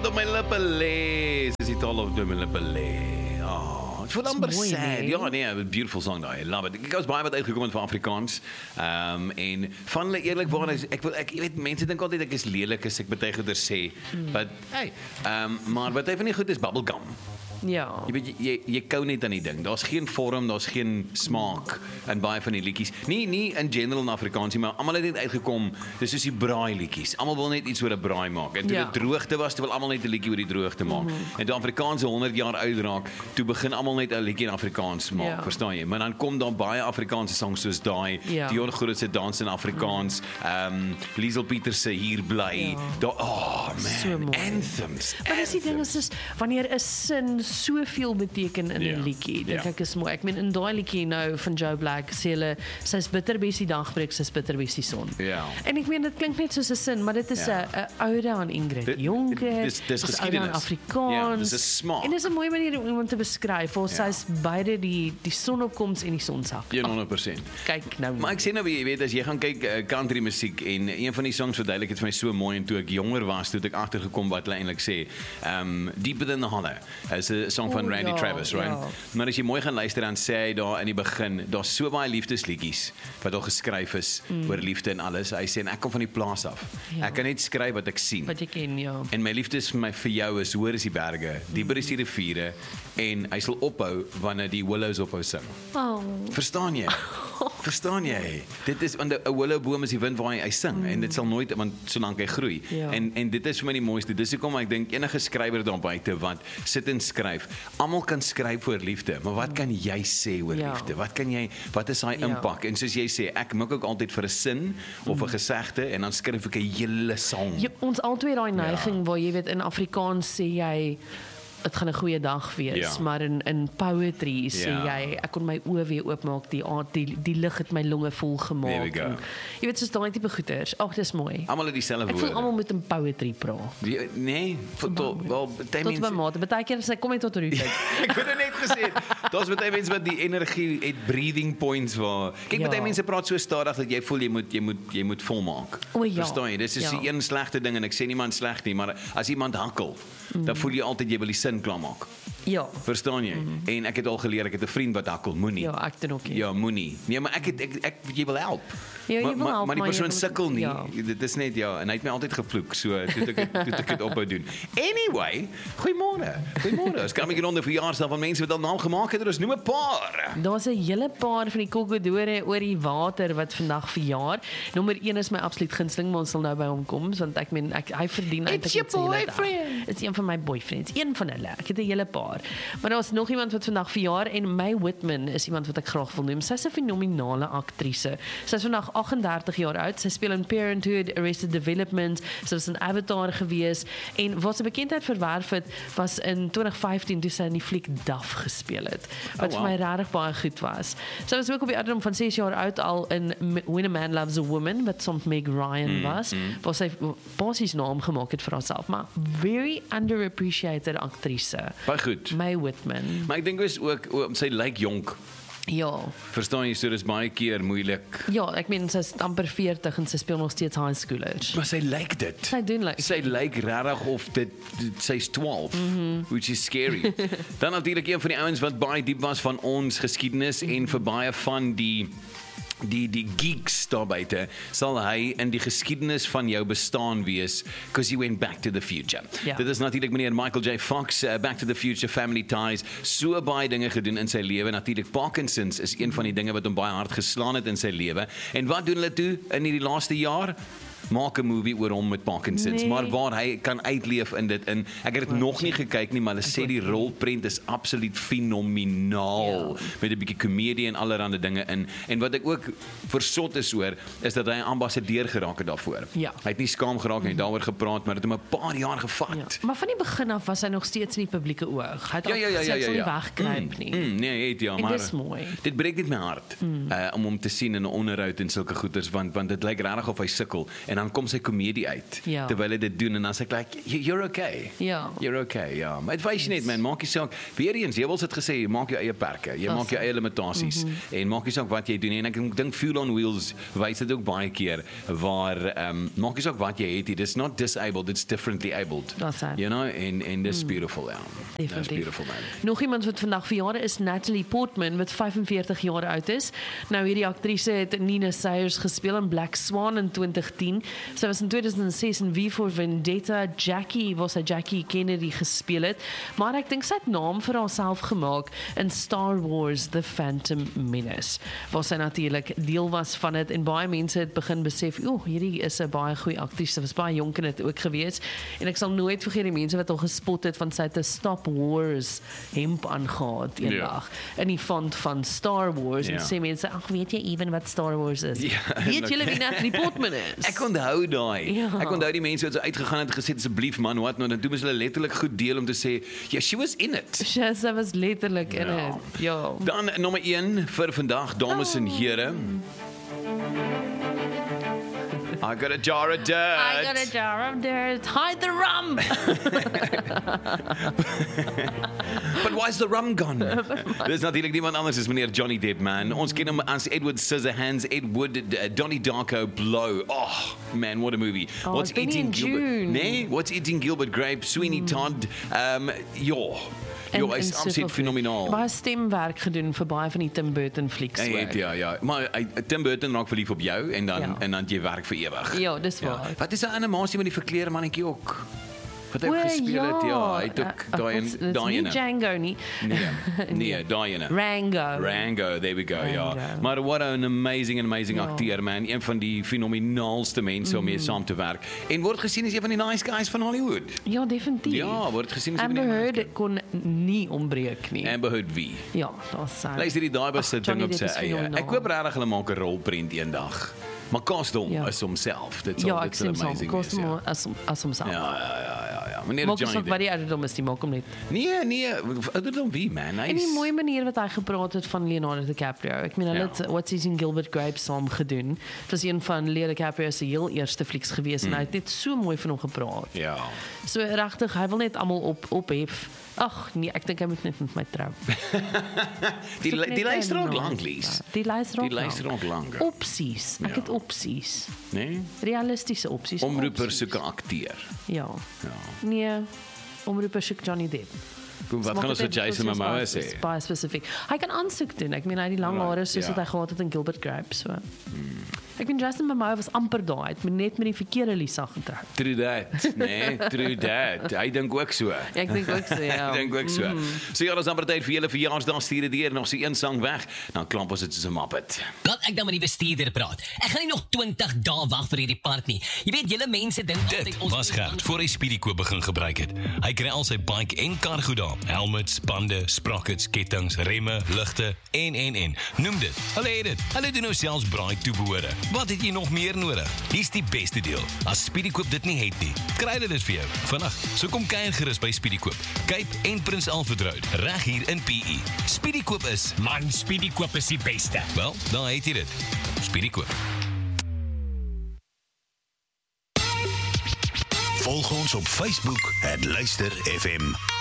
wat op my lippe lê. Dis die taal op my lippe lê. Oh, het voel amper mooi, sad. nee? Ja, nee, beautiful song daai. I love it. Ek was baie wat uitgekom het van Afrikaans. En van hulle eerlikwaar ek jy weet mense dink altyd ek is lelik as ek baie goeie sê. But hey, maar wat hy van die goed is bubblegum. Ja. Jy weet jy kou net aan die ding. Daar's geen vorm, daar's geen smaak in baie van die liedjies. Nie in general in Afrikaans nie, maar almal het net uitgekom. Dis soos die braai liedjies. Almal wil net iets oor 'n braai maak. En toe Ja. dit droogte was, toe wil almal net 'n liedjie oor die droogte maak. En toe Afrikaans 100 jaar oud raak, toe begin almal net 'n liedjie in Afrikaans maak, Ja. verstaan jy? Maar dan kom daar baie Afrikaanse songs soos daai, Ja. Dion Groot se Dans in Afrikaans, Liesel Pieters se Hier bly. Ja. Oh man, So mooi. anthems. Maar dis die ding is wanneer 'n sin soveel beteken in 'n Ja. liedjie, dink Ja. ek is mooi. Ek meen in daai liedjie nou van Joe Black sê hulle sy's bitterbes die dag breek, sy's bitterbes die son. Ja. En ek meen dit klink net soos 'n sin, maar dit is 'n Ja. ode aan Ingrid Jonker. Dis ode aan geskiedenis. Afrikaans. Ja, dis 'n smaak. En dis 'n mooi manier om iemand te beskryf. Waar Ja. sy's beide die sonopkoms en die sonsak. 100%. Kyk nou. Maar ek sê nou, jy weet, as jy gaan kyk country musiek en een van die songs verduidelik het vir my so mooi en toe ek jonger was, toe het ek agtergekom wat hulle eintlik sê. Deeper Than the Hollow is 'n song van Randy ja, Travis, right? ja. Maar as jy mooi gaan luister dan sê hy daar in die begin, daar's so baie liefdesliedjies wat al geskryf is oor liefde en alles. Hy sê en ek kom van die plaas af. Ja. Ek kan net skryf wat ek sien. Wat jy ken, ja. En my liefde is vir jou is hoër is die berge, dieper is die riviere en hy sal ophou wanneer die willows ophou sing. Oh. Verstaan jy? Verstaan jy? Dit is want 'n willowboom is die wind waar hy sing en dit sal nooit want solank hy groei. Ja. En dit is vir my die mooiste. Dis hoekom ek dink enige skrywer daar buite wat sit en skryf, almal kan skryf oor liefde, maar wat kan jy sê oor Ja. liefde? Wat is daai Ja. impak? En soos jy sê, ek maak ook altyd vir 'n sin of 'n gesegde en dan skryf ek 'n hele song. Ja, ons albei daai neiging waar jy weet in Afrikaans sê jy dit gaan 'n goeie dag wees, Ja. maar in poetry sê Ja. jy ek kon my oë weer oopmaak, die lig het my longe vol There gemaak. we go. En, jy weet soos daai tipe goeters. Ag, dis mooi. Almal het dieselfde Ek woorde. voel almal moet in poetry praat. Nee, wel, baie Tot by mense mate. Baie keer sê kom net tot roep. ek het dit net gesê. Daar's baie mense wat die energie het breathing points waar. Kyk, Ja. baie mense praat so stadig dat jy voel jy moet volmaak. O, ja. Verstaan jy? Dis is Ja. die een slegte ding en ek sê niemand sleg nie, maar as iemand hakkel, dan voel jy altyd jy wil die sin klaarmaak. Ja. Verstaan jy? En ek het al geleer, ek het 'n vriend wat hakkel, moenie. Ja, ek doen ook nie. Ja, moenie. Nee, maar ek jy wil help. Ja, jy wil help, maar die maar jy persoon wil- sukkel nie. ja. Dit is net en hy het my altyd gevloek, so toe ek dit ophou doen. Anyway, goeiemôre. Goeiemôre. Ons kan 'n bietjie onder verjaarsdag van mense wat al naam gemaak het, ons noem 'n paar. Daar's 'n hele paar van die kokkodore oor die water wat vandag verjaar. Nommer 1 is my absoluut gunsteling, maar ons sal nou by hom kom want ek meen hy verdien It's your net sy hele dag. boyfriend. Dit's een van my boyfriends, een van hulle. Ek het 'n hele paar. Maar daar's nog iemand wat vandag verjaar en Mae Whitman is iemand wat ek graag wil noem. Sy's 'n fenominale aktrise. Sy's vandag 38 jaar oud. Sy speel in Parenthood, Arrested Development. Sy was in Avatar gewees en wat sy bekendheid verwerf het was in 2015 toe sy in die fliek Duff gespeel het. Wat vir my regtig baie goed was. Sy was ook op die ouderdom van 6 jaar oud al in When a Man Loves a Woman wat soms Meg Ryan was. Waar sy basies naam gemaak het vir haarself, maar very underappreciated aktrise. Baie goed. Mae Whitman. Maar ek dink ook sy lyk jonk. Ja. Verstaan jy, so dis baie keer moeilik. Ja, ek meen sy's amper 40 en sy speel nog steeds high schoolers. Maar sy lyk dit. Sy doen like Sy lyk regtig of sy's 12, which is scary. Dan natuurlik een van die ouens wat baie diep was van ons geskiedenis en vir baie van die geeks daar buite sal hy in die geskiedenis van jou bestaan wees because he went back to the future. Ja. Dit is natuurlik meneer Michael J. Fox, Back to the Future, Family Ties, so baie dinge gedoen in sy lewe. Natuurlik Parkinson's is een van die dinge wat hom baie hard geslaan het in sy lewe. En wat doen hulle toe in hierdie laaste jaar? Maak 'n movie oor hom met Parkinson's, Nee. maar waar hy kan uitleef in dit in. Ek het dit nog nie gekyk nie, maar hulle sê die rolprent is absoluut fenomenaal met 'n bietjie komedie en allerlei dinge in. En wat ek ook versot is oor is dat hy 'n ambassadeur geraak het daarvoor. Ja. Hy het nie skaam geraak nie, daaroor gepraat, maar dit het hom 'n paar jaar gevat. Ja. Maar van die begin af was hy nog steeds in die publieke oog. Hy het al gesê hy sal nie wegkruip nie. Nee, hy het ja, En maar dis mooi. dit breek net my hart om hom te sien in 'n onderhoud en sulke goeters want dit lyk regtig of hy sukkel en dan kom sy komedie uit, Ja. terwyl hy dit doen, en dan sê ek, like, you're okay. Ja. You're okay, ja. Maar het wys jy net, man, maak jy saak, weer eens, jy wil het gesê, jy maak jou eie perke, jy maak jou eie limitasies, en maak jy saak wat jy doen, en ek dink Fuel on Wheels wys dit ook baie keer, waar, maak jy saak wat jy het, it's not disabled, it's differently abled. That's it. You know, en dis beautiful, ja. That's Definitief. beautiful, man. Nog iemand wat vandag verjaar is Natalie Portman wat 45 jaar oud is. Nou hierdie aktrise het Nina Sayers gespeel in Black Swan in 2010. Sy was in 2006 in V for Vendetta waar sy Jackie Kennedy gespeel het. Maar ek dink sy het naam vir haarself gemaak in Star Wars The Phantom Menace, waar sy natuurlik deel was van dit en baie mense het begin besef, hierdie is 'n baie goeie aktrise. Sy was baie jonk in dit ook gewees. En ek sal nooit vergeet die mense wat al gespot het van sy het 'n Stop Wars hemp aangehad eendag in die font van Star Wars en sê mense, ag weet jy even wat Star Wars is? Weet julle wie Natalie Portman is? Ek onthou daai. Ja. Ek onthou die mense wat so uitgegaan het en gesê asseblief man, wat nou, dan doen hulle letterlik goed deel om te sê, ja, she was in it. Sy was letterlik in dit. Ja. Dan nommer 1 vir vandag, dames en here. I got a jar of dirt. I got a jar of dirt. Hide the rum. But why's the rum gone? Dis natuurlik niemand anders as meneer Johnny Depp, man. Ons ken hom as Edward Scissorhands, Donnie Darko Blow. Oh, man, what a movie. What's Eating Gilbert? Nee, What's Eating Gilbert Grape, Sweeney Todd. Hy is absoluut fenomenaal. Baie stemwerk gedoen vir baie van die Tim Burton flieks. Ja. Maar Tim Burton raak verlief op jou en dan het jy werk vir ewig. Ja, dis waar. Wat is die animasie met die verkleerde mannetjie ook? Wat hy ook gespeel het, hy het ook daai nie Django nie. Nee, daai ene. Rango, there we go, ja. Maar what an amazing acteur, man. Een van die fenomenaalste mense om mee saam te werk. En word gesien as een van die nice guys van Hollywood. Ja, definitief. Ja, word gesien as een van die nice guys. Amber Heard kon nie ontbreek nie. Amber Heard wie? Ja, daar's sy. Luister die daai was dit ding op sy eie. Ek hoop regtig hulle maak 'n rolprent eendag. Maar Costom is homself. Dit sal amazing wees. Costom as homself. Ja. Meneer Johnny Depp. Maak wat die ouderdom is, die maak hom net. Nee, ouderdom wie, man? En die mooie manier wat hy gepraat het van Leonardo DiCaprio. Ek meen, hulle het What's Eating Gilbert Grape saam gedoen. Dit was een van Leo DiCaprio se heel eerste flieks gewees en hy het net so mooi van hom gepraat. Ja. So regtig, hy wil net almal ophef. Ag nee, ek dink hy moet net met my trou. Die luister ook lank, Lies. Die luister ook lank. Opsies. Ek het opsies. Nee? Realistiese opsies. Omroeper soek 'n akteur. Ja. Nee, omroeper soek Johnny Depp. Wat gaan ons vir Jason Momoa sê? Baie spesifiek. Hy kan aansoek doen. Ek meen hy het die lang hare soos wat hy gehad het in Gilbert Grape, so. Ek meen Jason Momoa was amper daai, het net met die verkeerde Lisa getrou. True that. Hy dink ook so. Ek dink ook so, ja. Ek dink ook so. So ja, ons amper tyd vir julle verjaarsdag stuur dit hier nog so een sang weg, dan klamp ons dit soos 'n Muppet. Laat ek dan met die bestuurder praat. Ek gaan nie nog 20 dae wag vir hierdie part nie. Jy weet, julle mense dink Dit was Gert voor hy Speedykoop begin gebruik het. Hy kry al sy bike en kar goed daar. Helmets, bande, sprockets, kettings, remme, ligte en. Noem dit. Hulle het dit. Hulle doen nou selfs braai toebehore. Wat het jy nog meer nodig? Hier's die beste deel. As Speedykoop dit nie het nie, kry hulle dit vir jou vandag. So kom kuier gerus by Speedykoop. Cape en Prins Alfred Road, reg hier in PE. Speedykoop is, Man, Speedykoop is die beste. wel, dan het jy dit. Speedykoop. Volg ons op Facebook @luister FM.